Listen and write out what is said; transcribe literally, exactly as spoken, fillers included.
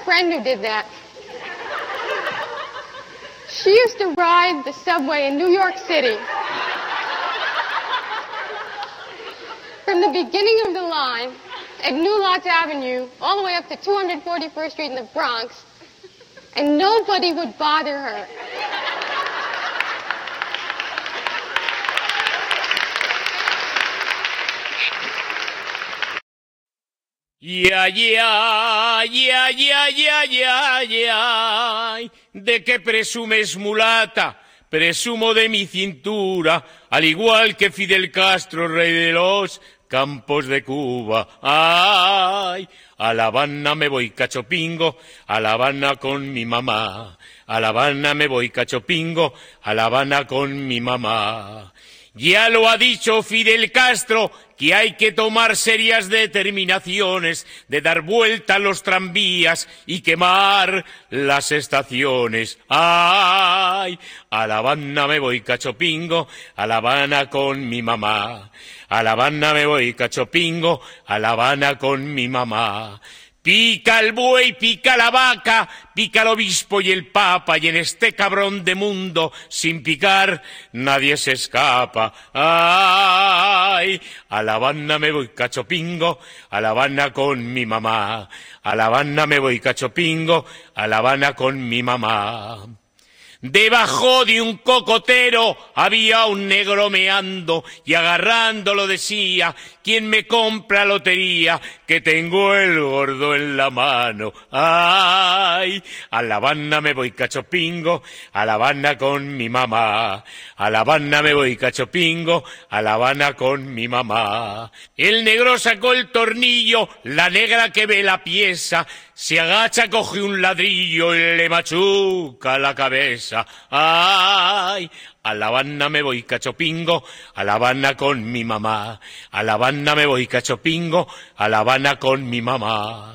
friend who did that. She used to ride the subway in New York City. From the beginning of the line at New Lots Avenue all the way up to two hundred forty-first Street in the Bronx, and nobody would bother her. Ya, ya, ya, ya, ya, ya, ya. ¿De qué presumes, mulata? Presumo de mi cintura, al igual que Fidel Castro, rey de los campos de Cuba. Ay, a La Habana me voy cachopingo, a La Habana con mi mamá. A La Habana me voy cachopingo, a La Habana con mi mamá. Ya lo ha dicho Fidel Castro, que hay que tomar serias determinaciones de dar vuelta a los tranvías y quemar las estaciones. ¡Ay! A La Habana me voy cachopingo, a La Habana con mi mamá. A La Habana me voy cachopingo, a La Habana con mi mamá. Pica el buey, pica la vaca, pica el obispo y el papa, y en este cabrón de mundo, sin picar, nadie se escapa. ¡Ay! A La Habana me voy cachopingo, a La Habana con mi mamá. A La Habana me voy cachopingo, a La Habana con mi mamá. Debajo de un cocotero había un negro meando y agarrándolo decía: ¿Quién me compra lotería? Que tengo el gordo en la mano. ¡Ay! A La Habana me voy cachopingo, a La Habana con mi mamá. A La Habana me voy cachopingo, a La Habana con mi mamá. El negro sacó el tornillo, la negra que ve la pieza, se agacha, coge un ladrillo y le machuca la cabeza. ¡Ay! A La Habana me voy cachopingo, a La Habana con mi mamá. A La Habana me voy cachopingo, a La Habana con mi mamá.